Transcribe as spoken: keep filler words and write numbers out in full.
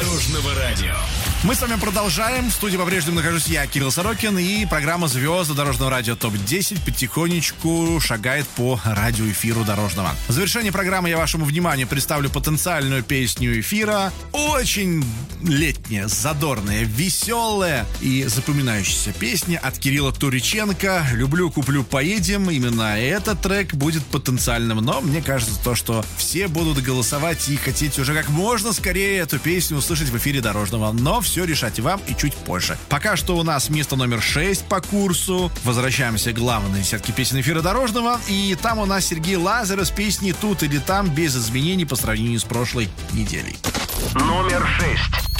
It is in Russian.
Дорожного радио. Мы с вами продолжаем. В студии по-прежнему нахожусь я, Кирилл Сорокин, и программа «Звезды Дорожного радио топ десять» потихонечку шагает по радиоэфиру Дорожного. В завершении программы я вашему вниманию представлю потенциальную песню эфира. Очень летняя, задорная, веселая и запоминающаяся песня от Кирилла Туриченко. «Люблю, куплю, поедем». Именно этот трек будет потенциальным, но мне кажется, то, что все будут голосовать и хотеть уже как можно скорее эту песню услышать в эфире Дорожного. Но все решайте вам и чуть позже. Пока что у нас место номер шесть по курсу. Возвращаемся к главной десятке песен эфира Дорожного. И там у нас Сергей Лазарев с песней «Тут или там» без изменений по сравнению с прошлой неделей. Номер шесть.